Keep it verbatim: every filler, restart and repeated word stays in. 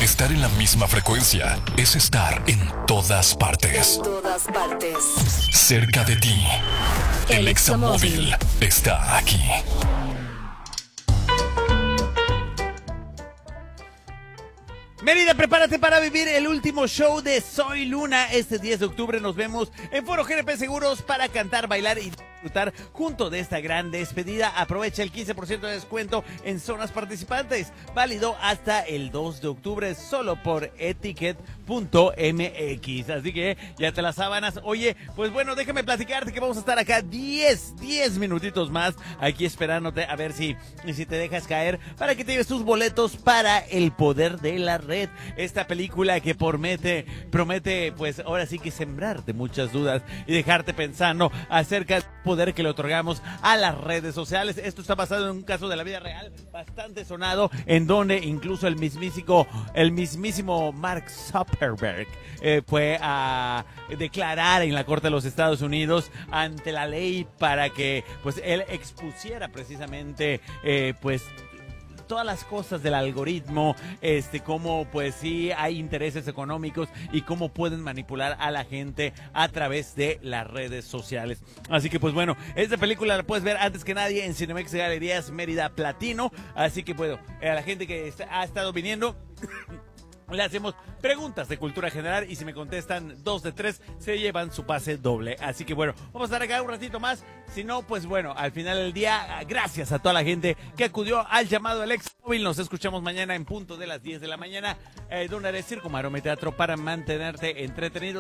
Estar en la misma frecuencia es estar en todas partes. En todas partes. Cerca de ti. El Examóvil está aquí. Mérida, prepárate para vivir el último show de Soy Luna. Este diez de octubre nos vemos en Foro G N P Seguros para cantar, bailar y disfrutar junto de esta gran despedida. Aprovecha el quince por ciento de descuento en zonas participantes. Válido hasta el dos de octubre solo por etiquet punto m x. Así que ya te las sábanas. Oye, pues bueno, déjame platicarte que vamos a estar acá diez, diez minutitos más aquí esperándote a ver si, si te dejas caer para que te lleves tus boletos para El Poder de la Red. Esta película que promete, promete pues ahora sí que sembrarte muchas dudas y dejarte pensando acerca del poder que le otorgamos a las redes sociales. Esto está basado en un caso de la vida real bastante sonado, en donde incluso el mismísimo, el mismísimo Mark Zuckerberg eh, fue a declarar en la Corte de los Estados Unidos ante la ley para que pues él expusiera precisamente eh, pues todas las cosas del algoritmo, este, cómo pues sí hay intereses económicos y cómo pueden manipular a la gente a través de las redes sociales. Así que pues bueno, esta película la puedes ver antes que nadie en Cinemex Galerías Mérida Platino. Así que bueno, a la gente que está, ha estado viniendo le hacemos preguntas de cultura general y si me contestan dos de tres se llevan su pase doble. Así que bueno, vamos a estar acá un ratito más. Si no, pues bueno, al final del día, gracias a toda la gente que acudió al llamado del Examóvil. Nos escuchamos mañana en punto de las diez de la mañana. Eh, donde haré circo, maroma y teatro para mantenerte entretenido.